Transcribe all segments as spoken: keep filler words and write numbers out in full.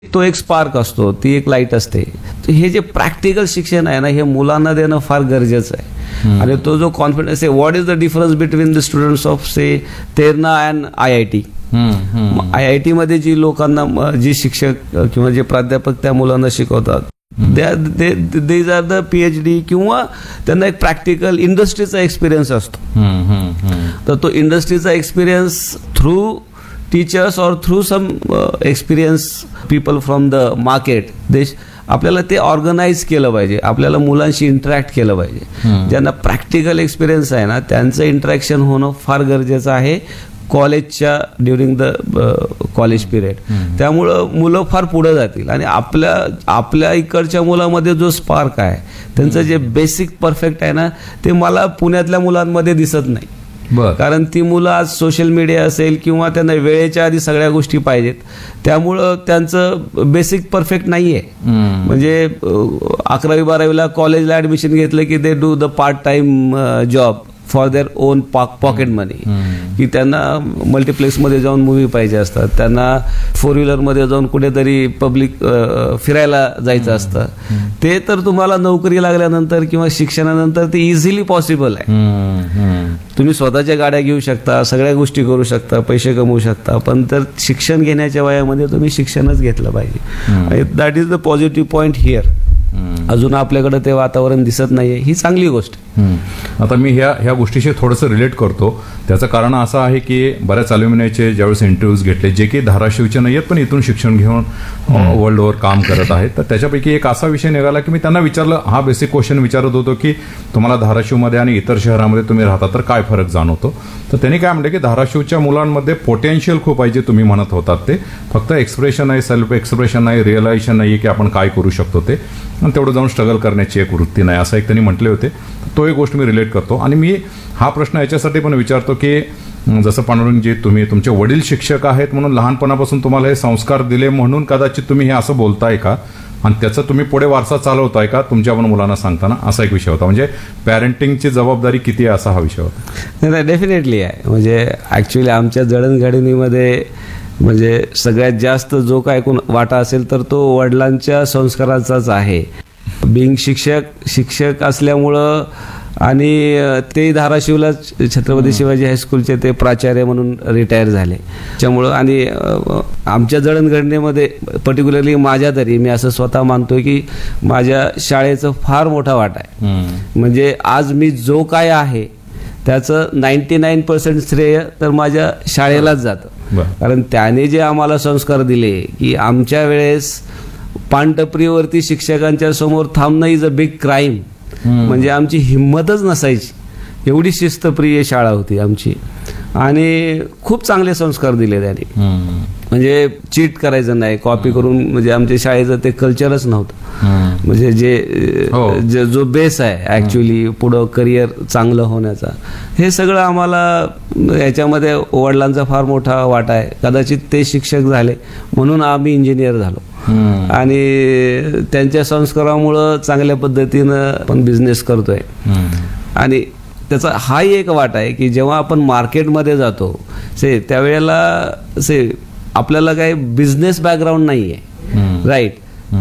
तो एक स्पार्क असतो, ती एक लाईट असते. तर हे जे प्रॅक्टिकल शिक्षण आहे ना, हे मुलांना देणं फार गरजेचं आहे. आणि तो जो कॉन्फिडन्स आहे, what is the difference between the students of say Terna and I I T. I I T मध्ये जी लोकांना, जी शिक्षक किंवा जे प्राध्यापक त्या मुलांना शिकवतात, दीज आर द पीएचडी, किंवा त्यांना एक प्रॅक्टिकल इंडस्ट्रीचा एक्सपिरियन्स असतो. तर तो इंडस्ट्रीचा एक्सपिरियन्स थ्रू टीचर्स और through some experience people from the market, देश आपल्याला ते ऑर्गनाईज केलं पाहिजे. आपल्याला मुलांशी इंटरॅक्ट केलं पाहिजे. ज्यांना प्रॅक्टिकल एक्सपिरियन्स आहे ना, त्यांचं इंटरॅक्शन होणं फार गरजेचं आहे कॉलेजच्या ड्युरिंग द कॉलेज पिरियड. त्यामुळं मुलं फार पुढे जातील. आणि आपल्या आपल्या इकडच्या मुलामध्ये जो स्पार्क आहे, त्यांचं जे बेसिक परफेक्ट आहे ना, ते मला पुण्यातल्या मुलांमध्ये दिसत नाही. कारण ती मुलं आज सोशल मीडिया असेल किंवा त्यांना वेळेच्या आधी सगळ्या गोष्टी पाहिजेत, त्यामुळं त्यांचं बेसिक परफेक्ट नाहीये. म्हणजे अकरावी बारावीला कॉलेजला ऍडमिशन घेतलं की they do the part time job for their own pocket मनी, की त्यांना मल्टिप्लेक्समध्ये जाऊन मूवी पाहिजे असतात, त्यांना फोर व्हीलरमध्ये जाऊन कुठेतरी पब्लिक फिरायला जायचं असतं. ते तर तुम्हाला नोकरी लागल्यानंतर किंवा शिक्षणानंतर ते इझिली पॉसिबल आहे. तुम्ही स्वतःच्या गाड्या घेऊ शकता, सगळ्या गोष्टी करू शकता, पैसे कमवू शकता, पण तर शिक्षण घेण्याच्या वयामध्ये तुम्ही शिक्षणच घेतलं पाहिजे. That is the positive point here. अजून आपल्याकडे ते वातावरण दिसत नाहीये, ही चांगली गोष्ट. आता मी ह्या ह्या गोष्टीशी थोडंसं रिलेट करतो. त्याचं कारण असं आहे की बऱ्याच अल्युमिनायचे ज्यावेळेस इंटरव्ह्यूज घेतले, जे की धाराशिवचे नाही आहेत पण इथून शिक्षण घेऊन वर्ल्ड ओव्हर काम करत आहेत, तर त्याच्यापैकी एक असा विषय निघाला की मी त्यांना विचारलं, हा बेसिक क्वेश्चन विचारत होतो की तुम्हाला धाराशिवमध्ये आणि इतर शहरामध्ये तुम्ही राहता तर काय फरक जाणवतो. तर त्यांनी काय म्हणले की धाराशिवच्या मुलांमध्ये पोटेन्शियल खूप आहे, जे तुम्ही म्हणत होतात ते फक्त एक्सप्रेशन आहे, सेल्फ एक्सप्रेशन आहे, रिअलायझेशन नाही की आपण काय करू शकतो ते, आणि तेवढं जाऊन स्ट्रगल करण्याची एक वृत्ती नाही, असं एक त्यांनी म्हटले होते. तो एक गोष्ट मी रिलेट करतो. आणि मी हा प्रश्न याच्यासाठी पण विचारतो की जसं पांडुरंगजी, तुम्ही तुमचे वडील शिक्षक आहेत म्हणून लहानपणापासून तुम्हाला हे संस्कार दिले म्हणून कदाचित तुम्ही हे असं बोलताय का, आणि त्याचा तुम्ही पुढे वारसा चालवताय का तुमच्या पण मुलांना सांगताना, असा एक विषय होता. म्हणजे पॅरेंटिंगची जबाबदारी किती आहे असा हा विषय होता. नाही, डेफिनेटली आहे. म्हणजे ऍक्च्युली आमच्या जडणघडणीमध्ये म्हणजे सगळ्यात जास्त जो काय कोण वाटा असेल तर तो वडिलांच्या संस्काराचाच आहे. बिंग शिक्षक शिक्षक असल्यामुळं, आणि ते धाराशिवला छत्रपती शिवाजी हायस्कूलचे ते प्राचार्य म्हणून रिटायर झाले त्यामुळं. आणि आमच्या जडणघडणीमध्ये पर्टिक्युलरली माझ्या तरी मी असं स्वतः मानतोय की माझ्या शाळेचं फार मोठा वाटा आहे. म्हणजे आज मी जो काय आहे त्याचं नाईन्टी नाईन पर्सेंट श्रेय तर माझ्या शाळेलाच जातं. कारण त्याने जे आम्हाला संस्कार दिले की आमच्या वेळेस पानटपरीवरती शिक्षकांच्या समोर थांबणं इज अ बिग क्राईम. म्हणजे आमची हिंमतच नसायची, एवढी शिस्तप्रिय शाळा होती आमची. आणि खूप चांगले संस्कार दिले त्याने. म्हणजे चीट करायचं नाही, कॉपी करून, म्हणजे आमच्या शाळेचं ते कल्चरच नव्हतं. म्हणजे जे जो बेस आहे ऍक्च्युली पुढं करिअर चांगलं होण्याचा, हे सगळं आम्हाला याच्यामध्ये वडिलांचा फार मोठा वाटा आहे. कदाचित ते शिक्षक झाले म्हणून आम्ही इंजिनियर झालो, आणि त्यांच्या संस्कारामुळं चांगल्या पद्धतीनं आपण बिझनेस करतोय. आणि त्याचा हाही एक वाटा आहे की जेव्हा आपण मार्केटमध्ये जातो से त्यावेळेला से आपल्याला काही बिझनेस बॅकग्राऊंड नाही आहे, राईट.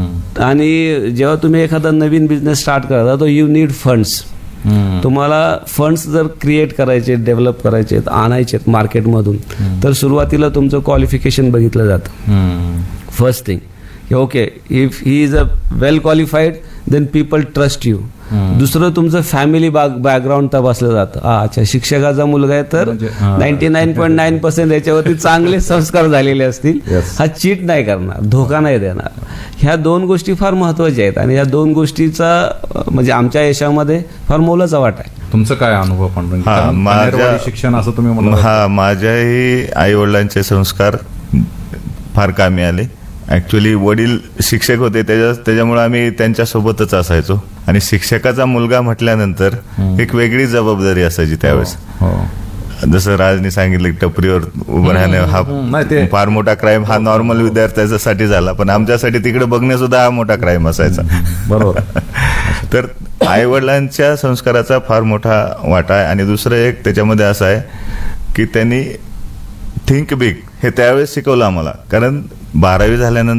आणि जेव्हा तुम्ही एखादा नवीन बिझनेस स्टार्ट करता तो यू नीड फंड्स. तुम्हाला फंड्स जर क्रिएट करायचे, डेव्हलप करायचे, आणायचे मार्केटमधून, तर सुरुवातीला तुमचं क्वालिफिकेशन बघितलं जातं. First thing, okay, if he is a well qualified then people trust you. दुसरं तुमचं फॅमिली बॅकग्राऊंड तपासलं जातं. अच्छा, शिक्षकाचा मुलगा आहे तर ninety nine point nine percent याच्यावरती चांगले संस्कार झालेले असतील, हा चीट नाही करणार, धोका नाही देणार. ह्या दोन गोष्टी फार महत्वाच्या आहेत. आणि ह्या दोन गोष्टीचा म्हणजे आमच्या यशामध्ये फार मोलाचा वाटा आहे. तुमचं काय अनुभव पण शिक्षण असं तुम्ही म्हणा? हा, माझ्याही आई वडिलांचे संस्कार फार कामी आले. ऍक्च्युली वडील शिक्षक होते, त्याच्या त्याच्यामुळे आम्ही त्यांच्यासोबतच असायचो. आणि शिक्षकाचा मुलगा म्हटल्यानंतर एक वेगळी जबाबदारी असायची त्यावेळेस. जसं राजनी सांगितलं टपरीवर उभं राहणं हा फार मोठा क्राईम हा नॉर्मल विद्यार्थ्यांसाठी झाला, पण आमच्यासाठी तिकडे बघणे सुद्धा हा मोठा क्राईम असायचा. बरोबर. तर आई वडिलांच्या संस्काराचा फार मोठा वाटा आहे. आणि दुसरं एक त्याच्यामध्ये असं आहे की त्यांनी थिंक बिग हे त्यावेळेस शिकवलं आम्हाला. कारण बारावी झाल्यानंतर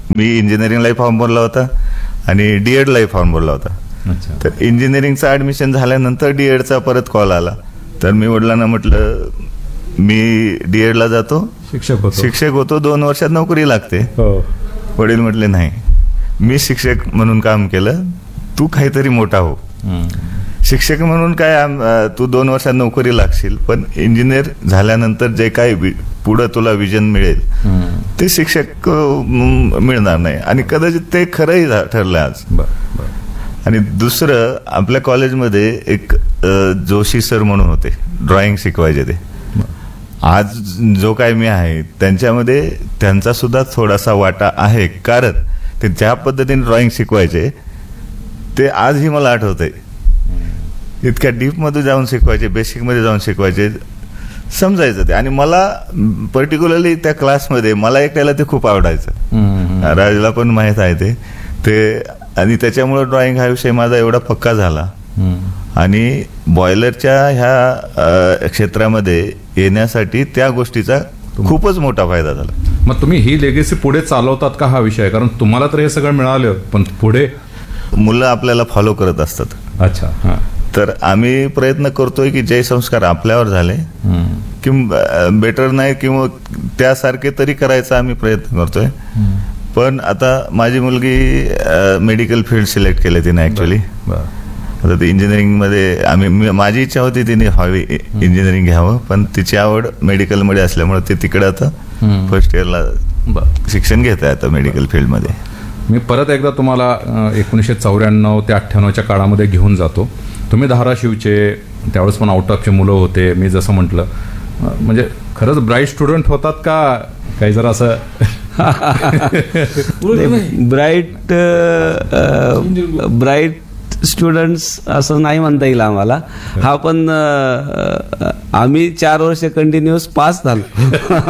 मी इंजिनिअरिंगलाही फॉर्म भरला होता आणि डीएडलाही फॉर्म भरला होता. अच्छा. तर इंजिनिअरिंगचं ऍडमिशन झाल्यानंतर डीएडचा परत कॉल आला. तर मी वडिलांना म्हटलं मी डीएडला जातो, शिक्षक होतो शिक्षक होतो, दोन वर्षात नोकरी लागते. हो. वडील म्हटले नाही, मी शिक्षक म्हणून काम केलं, तू काहीतरी मोठा हो. हम्म. शिक्षक म्हणून काय आम- अ, तू दोन वर्षात नोकरी लागशील, पण इंजिनियर झाल्यानंतर जे काही वि- पुढं तुला विजन मिळेल हम्म. ते शिक्षक अ, म- मिळणार नाही. आणि कदाचित ते खरंही झा- ठरलं आज. बर बर. आणि दुसरं, आपल्या कॉलेजमध्ये एक अ, जोशी सर म्हणून होते, ड्रॉइंग शिकवायचे ते. आज जो काय मी आहे त्यांच्यामध्ये त्यांचा सुद्धा थोडासा वाटा आहे, कारण ते ज्या पद्धतीने ड्रॉइंग शिकवायचे ते आजही मला आठवतंय. इतक्या डीपमध्ये जाऊन शिकवायचे, बेसिकमध्ये जाऊन शिकवायचे, समजायचं ते. आणि मला पर्टिक्युलरली त्या क्लासमध्ये मला एकट्याला ते खूप आवडायचं. हम्म. राजला पण माहीत आहे ते ते आणि त्याच्यामुळे ड्रॉइंग हा विषय माझा एवढा पक्का झाला. हम्म. आणि बॉयलरच्या ह्या अ, क्षेत्रामध्ये येण्यासाठी त्या गोष्टीचा खूपच मोठा फायदा झाला. मग तुम्ही ही लेगेसी पुढे चालवतात का हा विषय? कारण तुम्हाला तर हे सगळं मिळालं, पण पुढे मुलं आपल्याला फॉलो करत असतात. अच्छा. हा. तर आम्ही प्रयत्न करतोय की जे संस्कार आपल्यावर झाले हम्म. कि बेटर नाही किंवा त्यासारखे तरी करायचा आम्ही प्रयत्न करतोय. पण आता माझी मुलगी मेडिकल फील्ड सिलेक्ट केले तिने ऍक्च्युली. बर. आता ते इंजिनिअरिंगमध्ये आम्ही मी- माझी इच्छा होती तिने हवी इंजिनिअरिंग घ्यावं, पण तिची आवड मेडिकलमध्ये असल्यामुळे ते तिकडे आता हम्म. फर्स्ट इयरला बर. शिक्षण घेत आहे आता मेडिकल फील्डमध्ये. मी परत एकदा तुम्हाला अ, एकोणीसशे चौऱ्याण्णव ते अठ्ठ्याण्णवच्या काळामध्ये घेऊन जातो. तुम्ही धाराशिवचे, त्यावेळेस पण आउट ऑफचे मुलं होते. मी जसं म्हटलं, अ, म्हणजे खरंच ब्राईट स्टुडंट होतात का काही जरा असं? ब्राईट ब्राईट स्टुडंट्स असं नाही म्हणता येईल आम्हाला. हा पण अ, आम्ही चार वर्ष कंटिन्युअस पास झालो.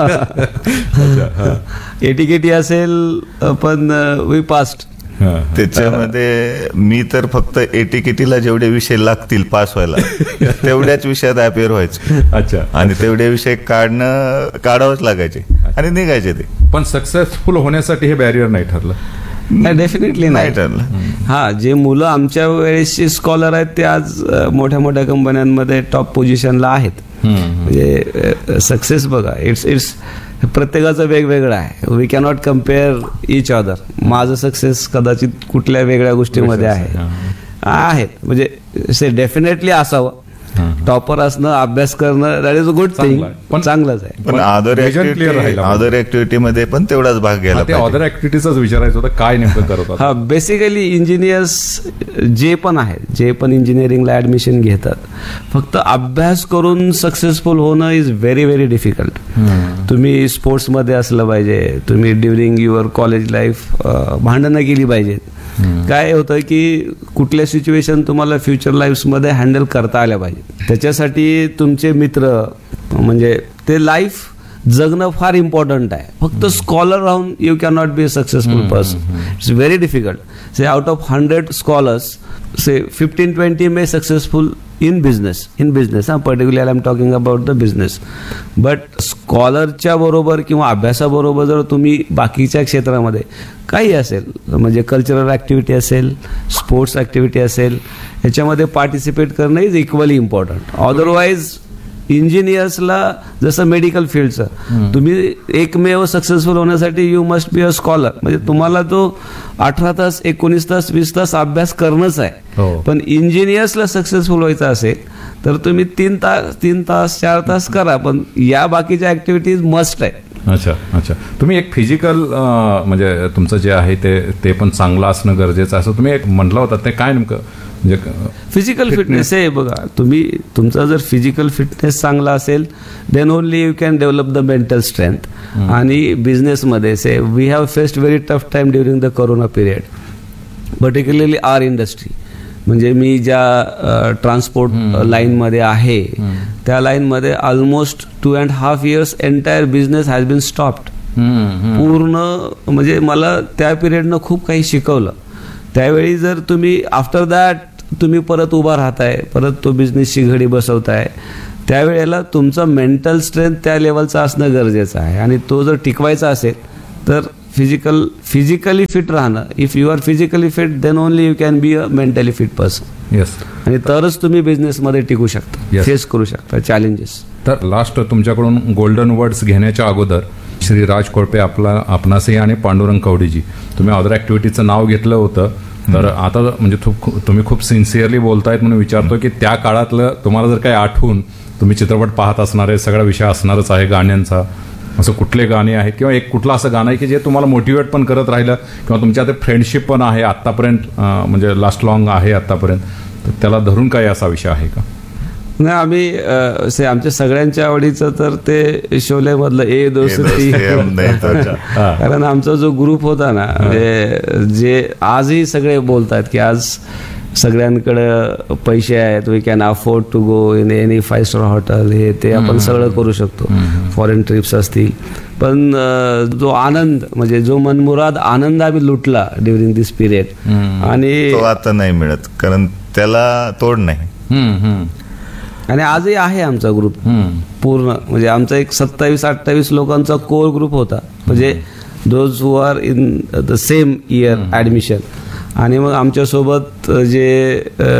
एटीकेटी असेल पण वी पास्ट. त्याच्यामध्ये मी तर फक्त एटीकेटीला जेवढे विषय लागतील पास व्हायला तेवढ्याच विषयात अपेअर व्हायचं. अच्छा. आणि तेवढे विषय काढणं काढावंच लागायचे आणि निघायचे ते. पण सक्सेसफुल होण्यासाठी हे बॅरियर नाही ठरलं? नाही, डेफिनेटली नाही नाही. ठरलं. हा, जे मुलं आमच्या वेळेसचे स्कॉलर आहेत ते आज अ, मोठ्या मोठ्या कंपन्यांमध्ये टॉप पोझिशनला आहेत. म्हणजे सक्सेस बघा, इट्स इट्स प्रत्येकाचं वेगवेगळं आहे. We cannot compare each other. माझं सक्सेस कदाचित कुठल्या वेगळ्या गोष्टीमध्ये आहे आहेत म्हणजे से डेफिनेटली असावं. टॉपर असणं, अभ्यास करणं, that is a good thing, पण चांगलंच आहे. पण अदर vision clear राहिलं. अदर ऍक्टिव्हिटीमध्ये पण तेवढाच भाग घ्यायला ते पाहिजे. अदर ऍक्टिव्हिटीजच विचारायचं होतं, काय नेमकं करतात? हा, बेसिकली इंजिनियर्स जे पण आहेत, जे पण इंजिनिअरिंगला ऍडमिशन घेतात, फक्त अभ्यास करून सक्सेसफुल होणं इज व्हेरी व्हेरी डिफिकल्ट. तुम्ही स्पोर्ट्समध्ये असलं पाहिजे, तुम्ही ड्युरिंग युअर कॉलेज लाईफ भांडणं केली पाहिजेत. काय होतं की कुठल्या सिच्युएशन तुम्हाला फ्युचर लाईफमध्ये हँडल करता आल्या पाहिजे. त्याच्यासाठी तुमचे मित्र म्हणजे ते लाईफ जगणं फार इम्पॉर्टंट आहे. फक्त स्कॉलर राहून you can not be a successful person. It's very difficult. Say out of hundred scholars, say fifteen twenty may successful in business in business हा particular I am talking about the business. But स्कॉलरच्या बरोबर किंवा अभ्यासाबरोबर जर तुम्ही बाकीच्या क्षेत्रामध्ये काही असेल, म्हणजे कल्चरल ॲक्टिव्हिटी असेल, स्पोर्ट्स ॲक्टिव्हिटी असेल, ह्याच्यामध्ये पार्टिसिपेट करणं इज इक्वली इम्पॉर्टंट. अदरवाईज इंजिनियर्सला जसं मेडिकल फील्डचं, तुम्ही एकमेव सक्सेसफुल होण्यासाठी you must be a scholar. म्हणजे तुम्हाला तो अठरा तास, एकोणीस तास, वीस तास अभ्यास करणंच आहे. हो. पण इंजिनियर्सला सक्सेसफुल व्हायचं असेल तर तुम्ही तीन तास तीन तास चार तास करा, पण या बाकीच्या ऍक्टिव्हिटीज मस्ट आहे. अच्छा अच्छा. तुम्ही एक फिजिकल म्हणजे तुमचं जे आहे ते ते पण चांगलं असणं गरजेचं, असं तुम्ही एक म्हटलं होतं, ते काय नेमकं म्हणजे? फिजिकल फिटनेस आहे बघा. तुम्ही तुमचा जर फिजिकल फिटनेस चांगला असेल then only you can develop the mental strength. आणि बिझनेसमध्ये से we have faced very tough time during the corona period, particularly our industry. म्हणजे मी ज्या ट्रान्सपोर्ट लाईनमध्ये आहे त्या लाईनमध्ये almost two and half years entire business has bin stopped. पूर्ण म्हणजे मला त्या पिरियडनं खूप काही शिकवलं. त्यावेळी जर तुम्ही आफ्टर दॅट तुम्ही परत उभा राहताय, परत तो बिझनेसची घडी बसवताय, त्यावेळेला तुमचा मेंटल स्ट्रेंथ त्या लेवलचा असणं गरजेचं आहे. आणि तो जर टिकवायचा असेल तर फिजिकल फिजिकली फिट राहणं. If you R physically fit then only you can be a mentally fit person. Yes. आणि तरच तुम्ही बिझनेसमध्ये टिकू शकता, Yes. फेस करू शकता चॅलेंजेस. तर लास्ट तुमच्याकडून गोल्डन वर्ड्स घेण्याच्या अगोदर श्री राज कोळपे, आपला आपणासही आणि पांडुरंग कवडीजी, तुम्ही अदर ॲक्टिव्हिटीचं नाव घेतलं होतं. तर आता म्हणजे खूप तुम्ही खूप सिन्सिअरली बोलतायत म्हणून विचारतो की त्या काळातलं तुम्हाला जर काही आठवून, तुम्ही चित्रपट पाहत असणारे, सगळा विषय असणारच आहे गाण्यांचा, असं कुठले गाणे आहेत किंवा एक कुठलं असं गाणं आहे की जे तुम्हाला मोटिवेट पण करत राहिलं किंवा तुमच्या आता फ्रेंडशिप पण आहे आत्तापर्यंत, अं, म्हणजे लास्ट लॉंग आहे आत्तापर्यंत, तर त्याला धरून काही असा विषय आहे का? नाही, आम्ही अ, से आमच्या सगळ्यांच्या आवडीचं तर ते शोले मधलं ए दोस्ती. कारण आमचा जो ग्रुप होता ना, म्हणजे जे आजही सगळे बोलतात की आज सगळ्यांकडे पैसे आहेत, we can afford to go in any five star hotel, हे ते आपण सगळं करू शकतो, फॉरेन ट्रिप्स असतील. पण अ, जो आनंद, म्हणजे जो मनमुराद आनंद आम्ही लुटला ड्युरिंग दिस पिरियड, आणि तो आता नाही मिळत, कारण त्याला तोड नाही. हम्म, हम्म, आणि आजही आहे आमचा ग्रुप हम्म. पूर्ण. म्हणजे आमचा एक सत्तावीस अठ्ठावीस लोकांचा कोर ग्रुप होता, म्हणजे those who are in the same year admission. आणि मग आमच्यासोबत जे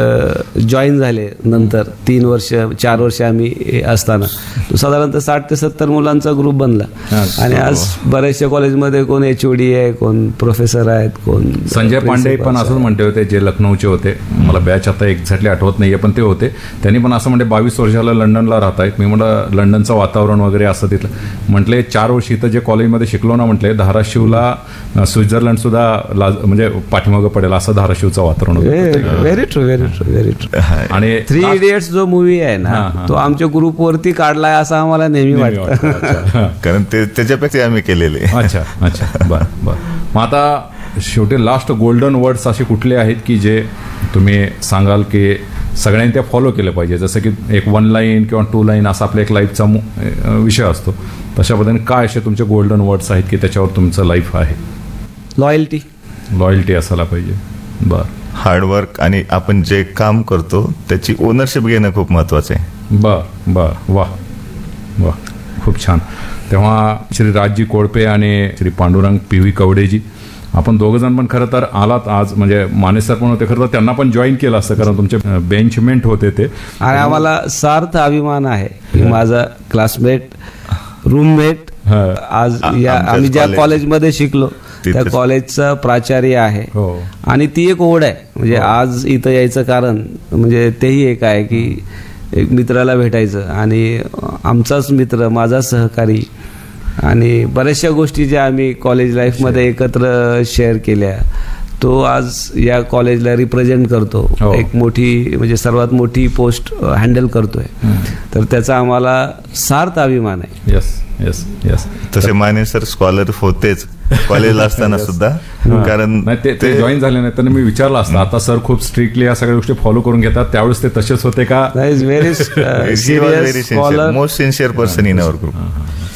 जॉईन झाले नंतर तीन वर्ष चार वर्ष आम्ही असताना, तो साधारणतः साठ ते सत्तर मुलांचा ग्रुप बनला. आणि आज बऱ्याचशा कॉलेजमध्ये कोण एच ओ डी आहे, कोण प्रोफेसर आहेत, कोण संजय पांडे पण असंच म्हणते होते, जे लखनौचे होते, मला बॅच आता एक्झॅक्टली आठवत नाहीये, पण ते होते. त्यांनी पण असं म्हणते बावीस वर्षाला लंडनला राहत आहेत. मी म्हटलं लंडनचं वातावरण वगैरे असं तिथलं, म्हटले चार वर्ष इथं जे कॉलेजमध्ये शिकलो ना, म्हटले धाराशिवला स्वित्झर्लंड सुद्धा म्हणजे पाठीमागं पडेल असं धाराशिवचं वातावरण होतं. Very true, very true, very true. आणि थ्री इडियट्स जो मूवी आहे ना, तो आमच्या ग्रुपवरती काढलाय असं आम्हाला नेहमी वाटतं. कारण ते त्याच्यापेक्षा आम्ही केलेले. अच्छा अच्छा, बर बर. मग आता शेवटी लास्ट गोल्डन वर्ड्स असे कुठले आहेत की जे तुम्ही सांगाल की सगळ्यांनी त्या फॉलो केलं पाहिजे? जसं की एक वन लाईन किंवा टू लाईन असा आपल्या एक लाईफचा विषय असतो, तशा पद्धतीने काय असे तुमचे गोल्डन वर्ड्स आहेत की त्याच्यावर तुमचं लाईफ आहे? लॉयल्टी. लॉयल्टी असायला पाहिजे. बर. हार्डवर्क आणि आपण जे काम करतो त्याची ओनरशिप घेणं खूप महत्वाचं आहे. बर बर. वा वा, खूप छान. तेव्हा श्री राजजी कोळपे आणि श्री पांडुरंग पी व्ही कवडेजी, आपण दोघं जण पण खरं तर आलात आज, म्हणजे माने सर पण होते, खरं तर त्यांना पण जॉईन केलं असतं कारण तुमचे बेंचमेंट होते ते. आणि आम्हाला सार्थ अभिमान आहे की माझा क्लासमेट, रूममेट आज या आम्ही ज्या कॉलेजमध्ये शिकलो त्या कॉलेजचा प्राचार्य आहे. आणि ती एक ओढ आहे, म्हणजे आज इथं यायचं कारण म्हणजे तेही एक आहे की एक मित्राला भेटायचं, आणि आमचाच मित्र, माझा सहकारी, आणि बऱ्याचशा गोष्टी ज्या आम्ही कॉलेज लाईफमध्ये एकत्र शेअर केल्या, तो आज या कॉलेजला रिप्रेझेंट करतो. एक मोठी म्हणजे सर्वात मोठी पोस्ट हँडल करतोय, तर त्याचा आम्हाला सार्थ अभिमान आहे. Yes yes yes. तसे माने सर स्कॉलर होतेच कॉलेजला असताना सुद्धा, कारण ते जॉईन झाले नाही तर मी विचारलं असतं. आता सर खूप स्ट्रिक्टली या सगळ्या गोष्टी फॉलो करून घेतात, त्यावेळेस ते तसेच होते का? Very serious, most sincere person in our group.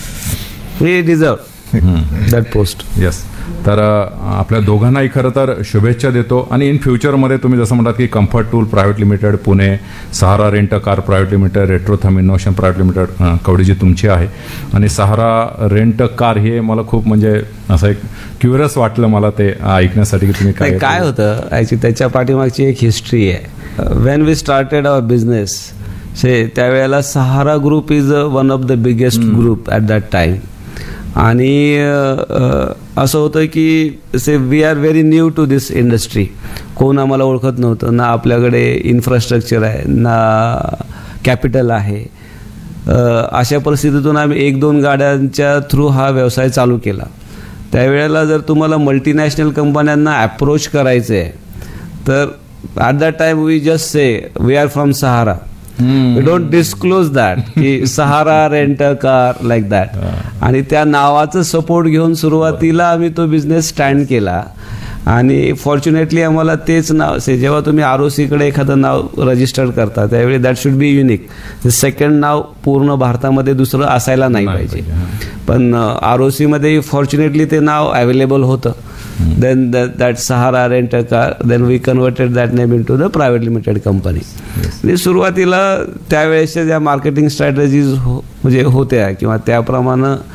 He deserve that post. Yes. तर आपल्या दोघांनाही खरं तर शुभेच्छा देतो. आणि इन फ्युचरमध्ये तुम्ही जसं म्हणतात की comfort tool private limited Pune, सहारा rent car private limited, रेट्रोथम innovation private limited कवडीजी तुमची आहे, आणि सहारा रेंट कार हे मला खूप म्हणजे असं एक क्युरियस वाटलं मला ते ऐकण्यासाठी की तुम्ही काय काय होतं ॲक्च्युली त्याच्या पाठीमागची एक हिस्ट्री आहे. Wien we started our business से त्यावेळेला सहारा group is one of the biggest group at that time. आणि असं होतं की से we R very new to this industry, कोण आम्हाला ओळखत नव्हतं, ना आपल्याकडे इन्फ्रास्ट्रक्चर आहे, ना कॅपिटल आहे. अशा परिस्थितीतून आम्ही एक दोन गाड्यांच्या थ्रू हा व्यवसाय चालू केला. त्यावेळेला जर तुम्हाला मल्टीनॅशनल कंपन्यांना अप्रोच करायचं आहे तर at that time we just say we R from Sahara. We don't disclose that की सहारा rent a car like that. आणि त्या नावाचं सपोर्ट घेऊन सुरुवातीला आम्ही तो बिझनेस स्टँड केला. आणि फॉर्च्युनेटली आम्हाला तेच नाव से जेव्हा तुम्ही आर ओ सीकडे एखादं नाव रजिस्टर करता त्यावेळी that should be unique. Second नाव पूर्ण भारतामध्ये दुसरं असायला नाही पाहिजे. पण आर ओ सीमध्ये फॉर्च्युनेटली ते अवेलेबल अवेलेबल होतं. Then that Sahara rent a car, then we converted that name in to the private limited company. म्हणजे सुरुवातीला त्यावेळेसच्या ज्या मार्केटिंग स्ट्रॅटेजीज हो म्हणजे होत्या किंवा त्याप्रमाणे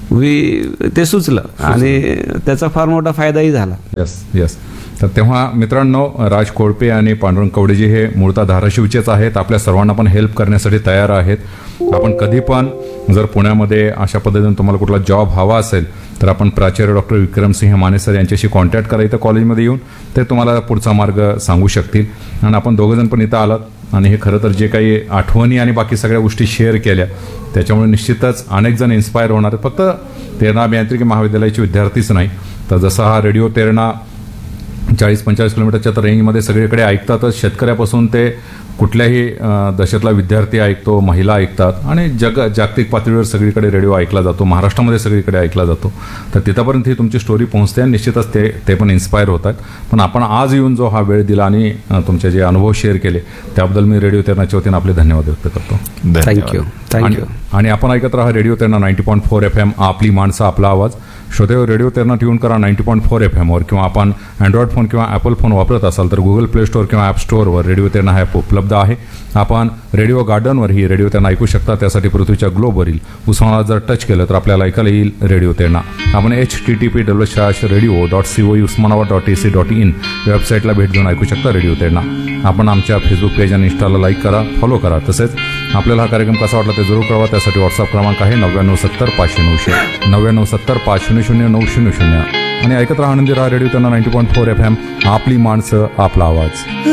वी ते सुचलं आणि त्याचा फार मोठा फायदाही झाला. येस येस तर तेव्हा मित्रांनो, राज कोळपे आणि पांडुरंग कवडेजी हे मूळतः धाराशिवचेच आहेत. आपल्या सर्वांना पण हेल्प करण्यासाठी तयार आहेत. आपण कधी पण जर पुण्यामध्ये अशा पद्धतीने तुम्हाला कुठला जॉब हवा असेल तर आपण प्राचार्य डॉक्टर विक्रमसिंह माने सर यांच्याशी कॉन्टॅक्ट करा इथं कॉलेजमध्ये येऊन. ते तुम्हाला पुढचा मार्ग सांगू शकतील. आणि आपण दोघंजण पण इथं आलात आणि हे खरं तर जे काही आठवणी आणि बाकी सगळ्या गोष्टी शेअर केल्या त्याच्यामुळे निश्चितच अनेक जण इन्स्पायर होणार आहेत. फक्त तेरणा अभियांत्रिकी महाविद्यालयाचे विद्यार्थीच नाही तर जसा हा रेडिओ तेरणा चाळीस पंचेचाळीस किलोमीटरच्या तर रेंजमध्ये सगळीकडे ऐकतातच. शेतकऱ्यापासून ते कुठल्याही दशेतला विद्यार्थी ऐकतो, महिला ऐकतात आणि जग जागतिक पातळीवर सगळीकडे रेडिओ ऐकला जातो. महाराष्ट्रामध्ये सगळीकडे ऐकला जातो. तर तिथपर्यंत ही तुमची स्टोरी पोहोचते आणि निश्चितच ते ते पण इन्स्पायर होतात. पण आपण आज येऊन जो हा वेळ दिला आणि तुमचे जे अनुभव शेअर केले त्याबद्दल मी रेडिओ तेरणाच्या वतीनं आपले धन्यवाद व्यक्त करतो. Thank you thank you. आणि आपण ऐकत राहा radio Terna ninety point four F M, आपली माणसं आपला आवाज. श्रोते, रेडिओ तेरणा ट्यून करा नाईन्टी पॉईंट फोर एफ एमवर किंवा आपण अँड्रॉइड फोन किंवा ॲपल फोन वापरत असाल तर गुगल प्ले स्टोअर किंवा ॲप स्टोअरवर रेडिओ तेरणा हा ॲप उपलब्ध आहे. आपण रेडिओ गार्डनवरही रेडिओ तेरणा ऐकू शकता. त्यासाठी पृथ्वीच्या ग्लोबवरील उस्मानाबाद जर टच केलं तर आपल्याला ऐकायला येईल रेडिओ तेरणा. आपण H T T P W slash radio dot C O Osmanabad dot A C dot in वेबसाईटला भेट देऊन ऐकू शकता रेडिओ तेरणा. आपण आमच्या फेसबुक पेज आणि इंस्टाला लाईक करा, फॉलो करा. तसेच आपल्याला हा कार्यक्रम कसा वाटला ते जरूर कळवा. त्यासाठी व्हॉट्सअप क्रमांक आहे नव्याण्णव सत्तर पाचशे नऊशे नव्याण्णव सत्तर पाच शून्य शून्य नऊ शून्य शून्य. आणि ऐकत राहा आनंदी राहा radio Terna ninety point four F M, आपली माणसं आपला आवाज.